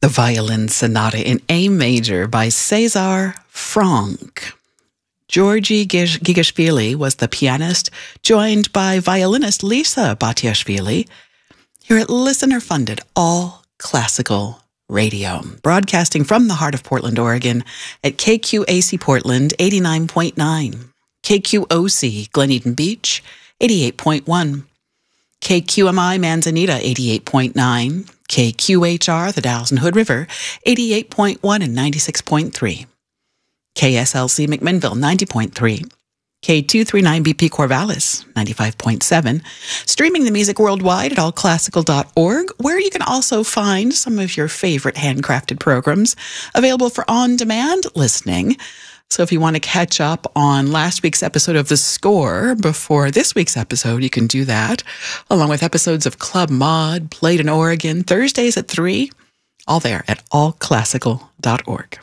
The Violin Sonata in A Major by César Franck. Georgi Gigashvili was the pianist, joined by violinist Lisa Batiashvili, here at listener-funded All Classical Radio, broadcasting from the heart of Portland, Oregon, at KQAC Portland 89.9, KQOC Glen Eden Beach 88.1, KQMI Manzanita 88.9, KQHR the Dalles and Hood River 88.1 and 96.3, KSLC McMinnville 90.3, K239BP Corvallis 95.7, streaming the music worldwide at allclassical.org, where you can also find some of your favorite handcrafted programs available for on-demand listening. So if you want to catch up on last week's episode of The Score before this week's episode, you can do that, along with episodes of Club Mod, played in Oregon, Thursdays at 3, all there at allclassical.org.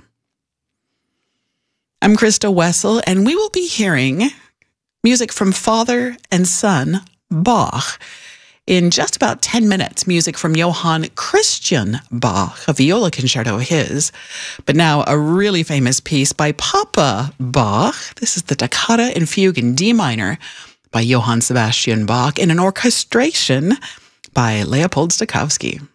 I'm Krista Wessel, and we will be hearing music from father and son Bach. In just about 10 minutes, music from Johann Christian Bach, a viola concerto of his. But now a really famous piece by Papa Bach. This is the Toccata and Fugue in D minor by Johann Sebastian Bach in an orchestration by Leopold Stokowski.